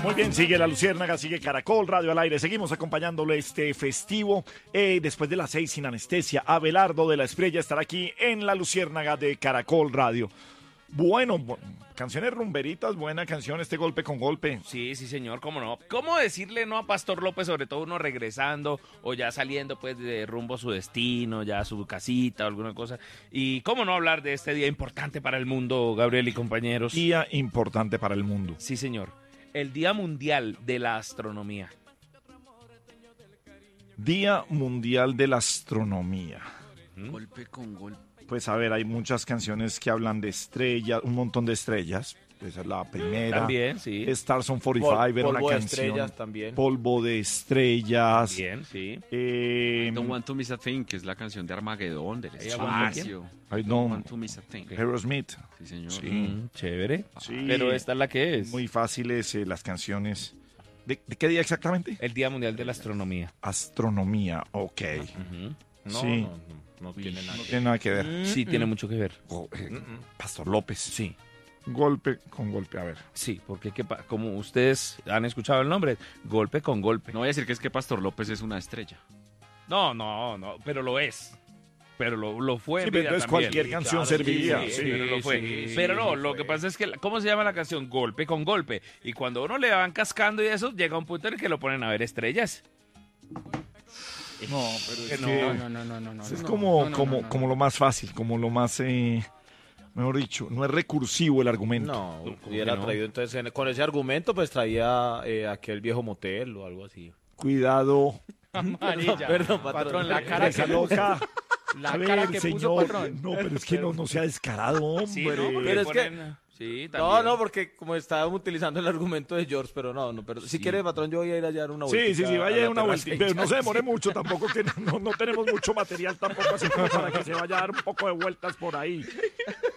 Muy bien, sigue La Luciérnaga, sigue Caracol Radio al aire. Seguimos acompañándole este festivo. Después de las 6 sin anestesia, Abelardo de la Espriella estará aquí en La Luciérnaga de Caracol Radio. Bueno, canciones rumberitas, buena canción, este golpe con golpe. Sí, sí, señor, cómo no. ¿Cómo decirle no a Pastor López, sobre todo uno regresando o ya saliendo pues de rumbo a su destino, ya a su casita o alguna cosa? Y cómo no hablar de este día importante para el mundo, Gabriel y compañeros. Día importante para el mundo. Sí, señor. El Día Mundial de la Astronomía. Día Mundial de la Astronomía. Golpe con golpe. Pues a ver, hay muchas canciones que hablan de estrellas, un montón de estrellas. Esa es la primera. También, sí. Stars on 45 era una Polvo de canción. estrellas también. Polvo de estrellas. Bien, sí. Don't Want to Miss a Thing, que es la canción de Armagedón, del I espacio. I Don't don't Want to Miss a Thing. Aerosmith. Sí, señor. Sí. Chévere. Sí. Pero esta es la que es. Muy fáciles las canciones. ¿De qué día exactamente? El Día Mundial de la Astronomía. Astronomía, ok. Ujú. Sí. No tiene nada. No tiene nada que ver. Sí, tiene mucho que ver. Pastor López. Sí. Golpe con golpe, a ver. Sí, porque como ustedes han escuchado el nombre, golpe con golpe. No voy a decir que es que Pastor López es una estrella. No, pero lo es. Pero lo fue. Sí, en pero vida entonces también. cualquier canción serviría. Sí, pero lo fue. Pero no, lo que pasa es que, ¿cómo se llama la canción? Golpe con golpe. Y cuando uno le van cascando y eso, llega un punto en el que lo ponen a ver estrellas. No, pero es no, que es como lo más fácil, como lo más, mejor dicho, no es recursivo el argumento. No, hubiera traído entonces, con ese argumento, pues traía aquel viejo motel o algo así. Cuidado. Amarilla. Perdón, patrón. la cara Esa que loca. La A cara ver, que señor. puso patrón. No, pero es que no sea descarado, hombre. Sí, ¿no? Porque Pero es que- ponen- Sí, No, también. no, porque como estábamos utilizando el argumento de George, pero no, pero si quiere, patrón, yo voy a ir allá a dar una vuelta. Sí, vaya a dar una vuelta, pero no se demore mucho tampoco, que no tenemos mucho material tampoco, así como para que se vaya a dar un poco de vueltas por ahí.